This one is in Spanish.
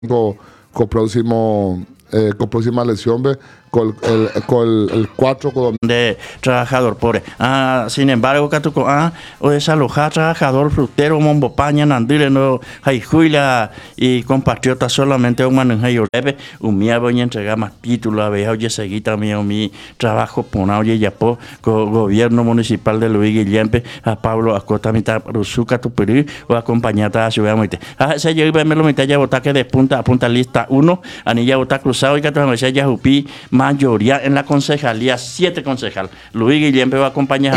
con próxima lesión, ve, con el 4 de trabajador pobre. Sin embargo, Catuco, o desalojar trabajador frutero, Mombopaña, Nandile, no, Jaijuila y compatriotas solamente un manejo un mía voy a entregar más títulos, a ver, oye, seguí también mi trabajo, pona, oye, ya po, gobierno municipal de Luis Guillempe, a Pablo Acosta, mitad, Rusuca, Tupiri, o acompañada a Ciudad Moite. Se yo iba a verlo, mitad ya votar que de punta a punta lista 1, anilla votar cruzado y que ya Jupi, mayoría en la concejalía, 7 concejal. Luis Guillempe va a acompañar